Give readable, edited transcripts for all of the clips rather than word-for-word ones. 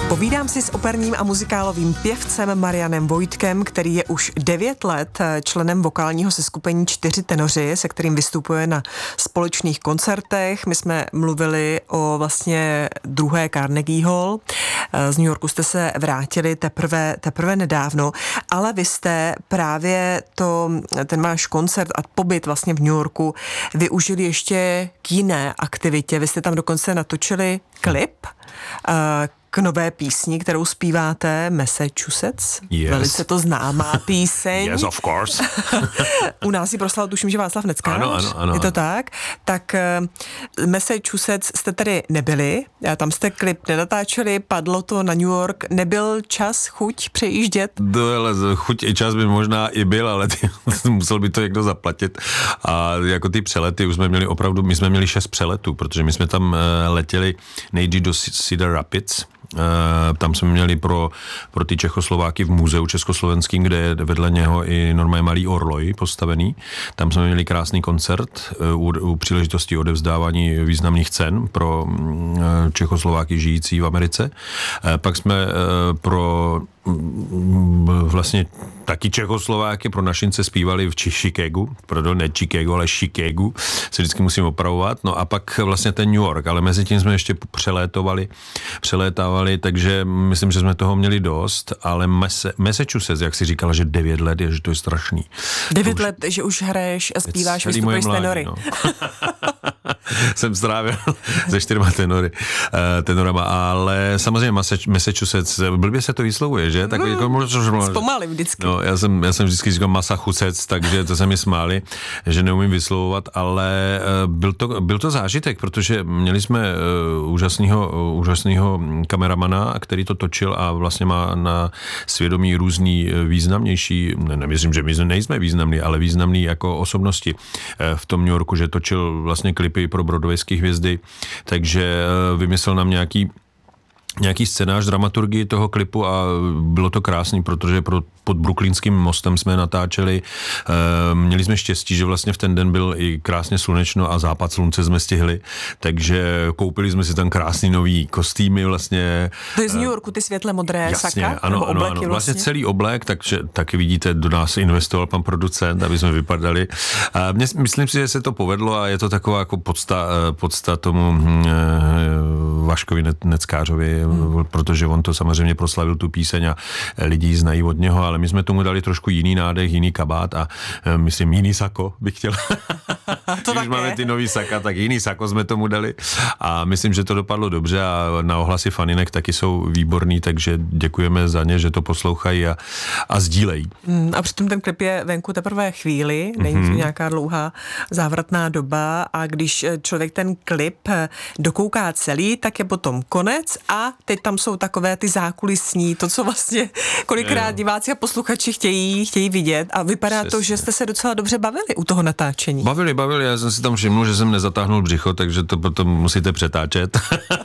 Povídám si s operním a muzikálovým pěvcem Marianem Vojtkem, který je už 9 let členem vokálního seskupení 4 tenoři, se kterým vystupuje na společných koncertech. My jsme mluvili o vlastně druhé Carnegie Hall. Z New Yorku jste se vrátili teprve nedávno, ale vy jste právě ten váš koncert a pobyt vlastně v New Yorku využili ještě k jiné aktivitě. Vy jste tam dokonce natočili klip k nové písni, kterou zpíváte, Massachusetts. Yes. Velice to známá píseň. Yes, of course. U nás ji proslal, tuším, že Václav Neckář. Ano. Je to tak? Tak Massachusetts jste tady nebyli, tam jste klip nenatáčeli, padlo to na New York. Nebyl čas, chuť přejíždět? Chuť i čas by možná i byl, ale musel by to někdo zaplatit. A jako ty přelety, my jsme měli 6 přeletů, protože my jsme tam letěli nejdřív do Cedar Rapids. Tam jsme měli pro ty Čechoslováky v muzeu československým, kde je vedle něho i normálně malý orloj postavený. Tam jsme měli krásný koncert u příležitosti odevzdávání významných cen pro Čechoslováky žijící v Americe. Pak jsme pro vlastně taky Čechoslováky pro našince zpívali v Chicagu, pardon, ne Chicago, ale Chicagu, se vždycky musím opravovat. No a pak vlastně ten New York, ale mezi tím jsme ještě přelétávali, takže myslím, že jsme toho měli dost, ale Massachusetts, jak si říkala, že 9 let je, že to je strašný. 9 let, že už hraješ a zpíváš, vystupuješ s tenory. No. Jsem strávil se 4 tenorama, ale samozřejmě Massachusetts, blbě se to vyslovuje, že? Tak jako zpomalím vždycky. No, já jsem vždycky říkal Massachusetts, takže to se mi smáli, že neumím vyslovovat, ale byl to zážitek, protože měli jsme úžasného kameramana, který to točil a vlastně má na svědomí různý významnější, nemyslím, že my nejsme významní, ale významný jako osobnosti v tom New Yorku, že točil vlastně klipy pro broadwayské hvězdy, takže vymyslel nám nějaký scénář, dramaturgii toho klipu a bylo to krásný, protože pod Brooklynským mostem jsme natáčeli. Měli jsme štěstí, že vlastně v ten den byl i krásně slunečno a západ slunce jsme stihli, takže koupili jsme si tam krásný nový kostýmy vlastně. To je z New Yorku, ty světle modré jasně, saka? Ano. Vlastně celý oblek, takže taky vidíte, do nás investoval pan producent, aby jsme vypadali. A myslím si, že se to povedlo a je to taková jako podsta tomu Vaškovi Neckářovi, protože on to samozřejmě proslavil tu píseň a lidi ji znají od něho, ale my jsme tomu dali trošku jiný nádech, jiný kabát a myslím jiný sako bych chtěl. Když máme ty nový saka, tak jiný sako jsme tomu dali a myslím, že to dopadlo dobře a na ohlasy faninek taky jsou výborný, takže děkujeme za ně, že to poslouchají a sdílejí. A přitom ten klip je venku teprve chvíli, není to nějaká dlouhá závratná doba a když člověk ten klip dokouká celý, tak je potom konec a teď tam jsou takové ty zákulisní, to, co vlastně kolikrát diváci a posluchači chtějí vidět a vypadá to, že jste se docela dobře bavili u toho natáčení. Bavili, já jsem si tam všimnul, že jsem nezatáhnul břicho, takže to potom musíte přetáčet.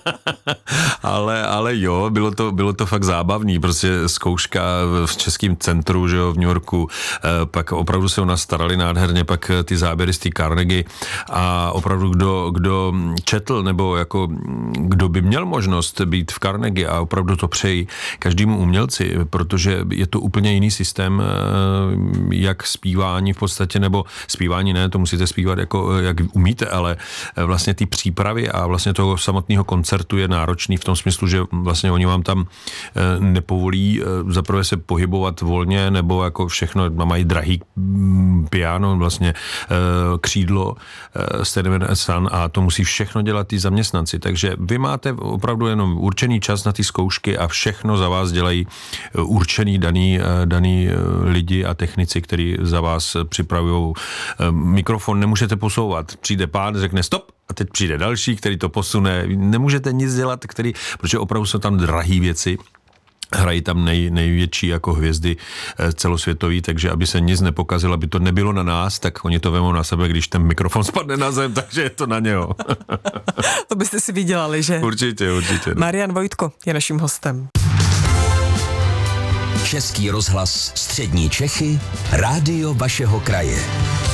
ale jo, bylo to fakt zábavný, prostě zkouška v Českém centru, že jo, v New Yorku, pak opravdu se o nás starali nádherně, pak ty záběry z té Carnegie a opravdu kdo četl, nebo jako kdo by měl možnost být v Carnegie a opravdu to přeji každému umělci, protože je to úplně jiný systém, jak zpívání v podstatě, nebo zpívání ne, to musíte zpívat jako jak umíte, ale vlastně ty přípravy a vlastně toho samotného koncertu je náročný v tom smyslu, že vlastně oni vám tam nepovolí zaprvé se pohybovat volně, nebo jako všechno, mají drahý piano, vlastně křídlo, Sun a to musí všechno dělat ty zaměstnanci, takže vy máte opravdu jenom určený čas na ty zkoušky a všechno za vás dělají určený daný lidi a technici, kteří za vás připravují. Mikrofon nemůžete posouvat. Přijde pán, řekne stop a teď přijde další, který to posune. Nemůžete nic dělat, protože opravdu jsou tam drahý věci. Hrají tam největší jako hvězdy celosvětový, takže aby se nic nepokazilo, aby to nebylo na nás, tak oni to vemou na sebe, když ten mikrofon spadne na zem, takže je to na něho. To byste si vydělali, že? Určitě. Marian Vojtko je naším hostem. Český rozhlas Střední Čechy, rádio vašeho kraje.